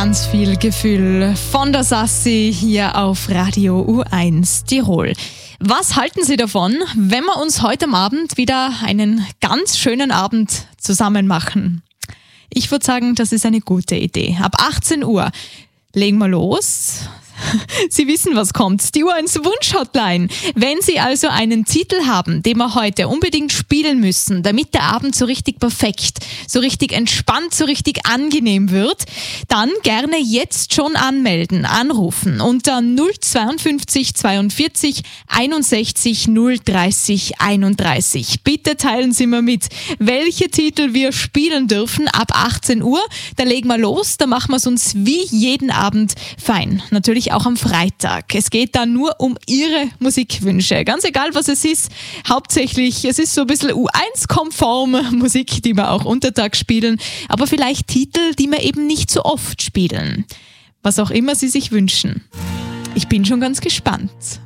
ganz viel Gefühl von der Sassi hier auf Radio U1 Tirol. Was halten Sie davon, wenn wir uns heute am Abend wieder einen ganz schönen Abend zusammen machen? Ich würde sagen, das ist eine gute Idee. Ab 18 Uhr legen wir los. Sie wissen, was kommt. Die U1 Wunsch-Hotline. Wenn Sie also einen Titel haben, den wir heute unbedingt spielen müssen, damit der Abend so richtig perfekt, so richtig entspannt, so richtig angenehm wird, dann gerne jetzt schon anmelden, anrufen unter 052 42 61 030 31. Bitte teilen Sie mir mit, welche Titel wir spielen dürfen ab 18 Uhr. Da legen wir los, da machen wir es uns wie jeden Abend fein. Natürlich auch am Freitag. Es geht da nur um Ihre Musikwünsche. Ganz egal, was es ist. Hauptsächlich, es ist so ein bisschen U1-konform Musik, die wir auch untertags spielen. Aber vielleicht Titel, die wir eben nicht so oft spielen. Was auch immer Sie sich wünschen. Ich bin schon ganz gespannt.